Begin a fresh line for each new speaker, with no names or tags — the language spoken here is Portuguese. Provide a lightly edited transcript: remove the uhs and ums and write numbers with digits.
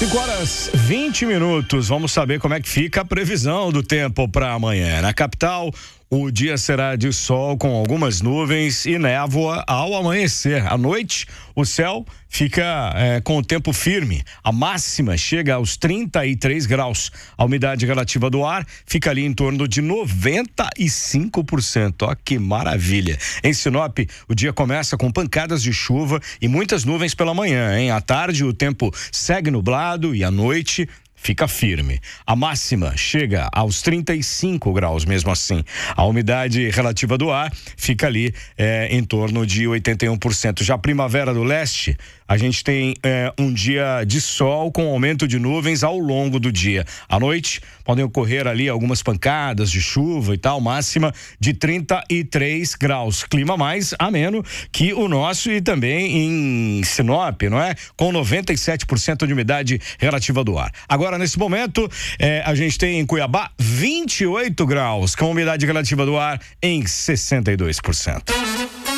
5h20. Vamos saber como é que fica a previsão do tempo para amanhã. Na capital, o dia será de sol com algumas nuvens e névoa ao amanhecer. À noite, o céu fica com o tempo firme. A máxima chega aos 33 graus. A umidade relativa do ar fica ali em torno de 95%. Ó, que maravilha. Em Sinop, o dia começa com pancadas de chuva e muitas nuvens pela manhã, hein? À tarde, o tempo segue nublado e à noite fica firme. A máxima chega aos 35 graus mesmo assim. A umidade relativa do ar fica ali em torno de 81%. Já Primavera do Leste, a gente tem um dia de sol com aumento de nuvens ao longo do dia. À noite, podem ocorrer ali algumas pancadas de chuva e tal, máxima de 33 graus. Clima mais ameno que o nosso e também em Sinop, não é? Com 97% de umidade relativa do ar. Agora, nesse momento, a gente tem em Cuiabá 28 graus, com umidade relativa do ar em 62%.